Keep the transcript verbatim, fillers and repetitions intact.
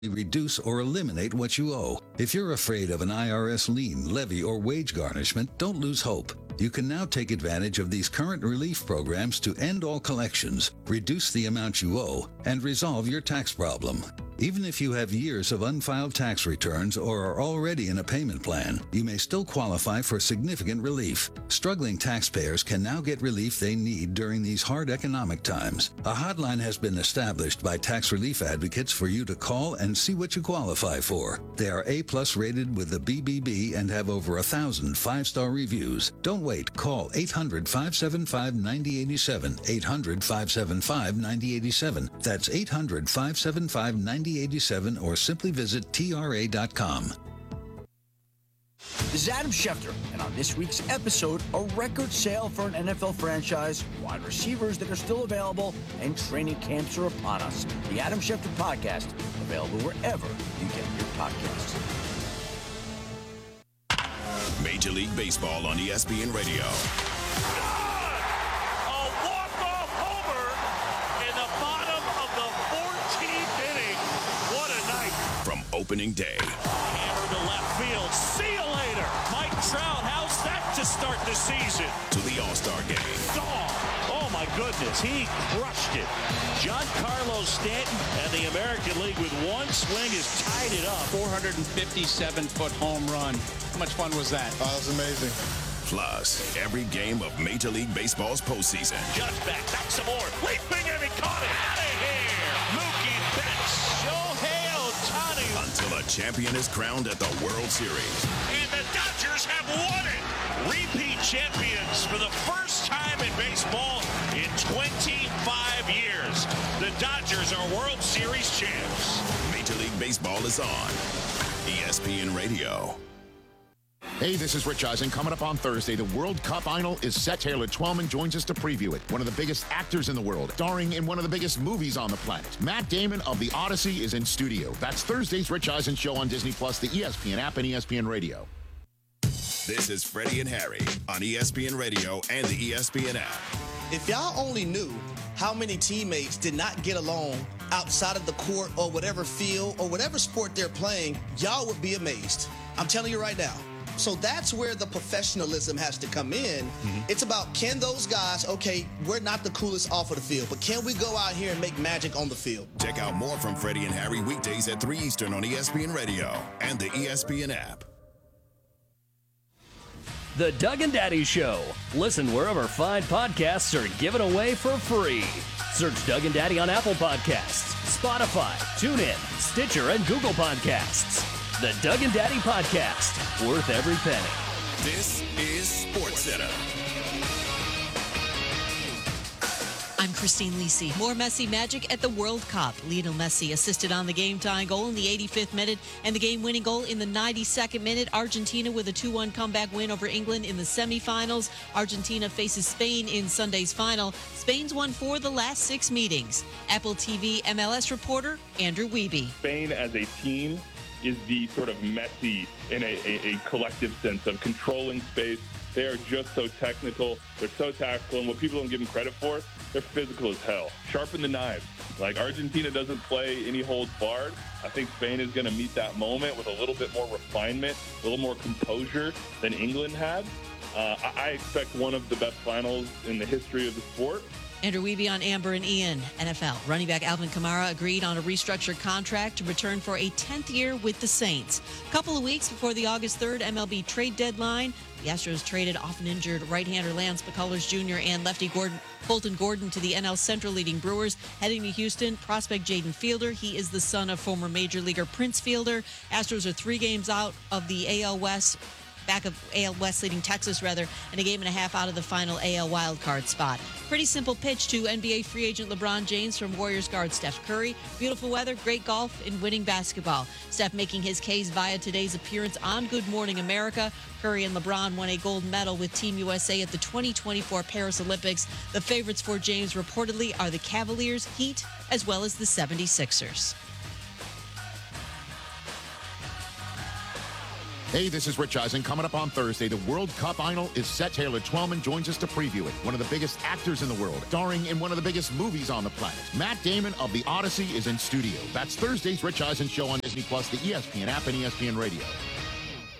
reduce or eliminate what you owe. If you're afraid of an I R S lien, levy, or wage garnishment, don't lose hope. You can now take advantage of these current relief programs to end all collections, reduce the amount you owe, and resolve your tax problem. Even if you have years of unfiled tax returns or are already in a payment plan, you may still qualify for significant relief. Struggling taxpayers can now get relief they need during these hard economic times. A hotline has been established by tax relief advocates for you to call and see what you qualify for. They are A-plus rated with the B B B and have over a thousand five-star reviews. Don't wait. Call eight hundred, five seven five, nine zero eight seven, eight hundred, five seven five, nine zero eight seven. That's eight hundred, five seven five, nine zero eight seven, or simply visit T R A dot com. This is Adam Schefter, and on this week's episode, a record sale for an N F L franchise, wide receivers that are still available, and training camps are upon us. The Adam Schefter Podcast, available wherever you get your podcasts. Major League Baseball on E S P N Radio. A walk-off homer in the bottom of the fourteenth inning. What a night. From opening day. Hammer to left field. See you later. Mike Trout, how's that to start the season? To the All-Star game. Gone. Oh, my goodness. He crushed it. Giancarlo Stanton and the American League with one swing has tied it up. four hundred fifty-seven foot home run. How much fun was that? Oh, that was amazing. Plus, every game of Major League Baseball's postseason. Judge back, back some more. Leaping and he caught it. Out of here. Mookie Betts. Shohei Ohtani. Until a champion is crowned at the World Series. And the Dodgers have won it. Repeat champions for the first time in baseball in twenty-five years. The Dodgers are World Series champs. Major League Baseball is on E S P N Radio. Hey, this is Rich Eisen. Coming up on Thursday, the World Cup final is set. Taylor Twellman joins us to preview it. One of the biggest actors in the world, starring in one of the biggest movies on the planet. Matt Damon of The Odyssey is in studio. That's Thursday's Rich Eisen Show on Disney Plus, the E S P N app, and E S P N Radio. This is Freddie and Harry on E S P N Radio and the E S P N app. If y'all only knew how many teammates did not get along outside of the court or whatever field or whatever sport they're playing, y'all would be amazed. I'm telling you right now. So that's where the professionalism has to come in. Mm-hmm. It's about, can those guys, okay, we're not the coolest off of the field, but can we go out here and make magic on the field? Check out more from Freddie and Harry weekdays at three Eastern on E S P N Radio and the E S P N app. The Doug and Daddy Show. Listen wherever fine podcasts are given away for free. Search Doug and Daddy on Apple Podcasts, Spotify, TuneIn, Stitcher, and Google Podcasts. The Doug and Daddy Podcast, worth every penny. This is SportsCenter. I'm Christine Lisi. More Messi magic at the World Cup. Lionel Messi assisted on the game-tying goal in the eighty-fifth minute and the game-winning goal in the ninety-second minute. Argentina with a two one comeback win over England in the semifinals. Argentina faces Spain in Sunday's final. Spain's won four of the last six meetings. Apple T V M L S reporter Andrew Wiebe. Spain as a team is the sort of Messi in a, a, a collective sense of controlling space. They are just so technical. They're so tactical. And what people don't give them credit for, they're physical as hell. Sharpen the knives. Like, Argentina doesn't play any holds barred. I think Spain is going to meet that moment with a little bit more refinement, a little more composure than England had. Uh, I, I expect one of the best finals in the history of the sport. Andrew Wiebe on Amber and Ian. N F L running back Alvin Kamara agreed on a restructured contract to return for a tenth year with the Saints. A couple of weeks before the August third M L B trade deadline, the Astros traded often injured right-hander Lance McCullers Junior and lefty Gordon, Colton Gordon to the N L Central leading Brewers. Heading to Houston, prospect Jaden Fielder. He is the son of former major leaguer Prince Fielder. Astros are three games out of the A L West. Back of A L West leading Texas, rather, and a game and a half out of the final A L wildcard spot. Pretty simple pitch to N B A free agent LeBron James from Warriors guard Steph Curry. Beautiful weather, great golf, and winning basketball. Steph making his case via today's appearance on Good Morning America. Curry and LeBron won a gold medal with Team U S A at the twenty twenty-four Paris Olympics. The favorites for James reportedly are the Cavaliers, Heat, as well as the seventy-sixers. Hey, this is Rich Eisen. Coming up on Thursday, the World Cup final is set. Taylor Twellman joins us to preview it. One of the biggest actors in the world, starring in one of the biggest movies on the planet. Matt Damon of The Odyssey is in studio. That's Thursday's Rich Eisen Show on Disney Plus, the E S P N app, and E S P N Radio.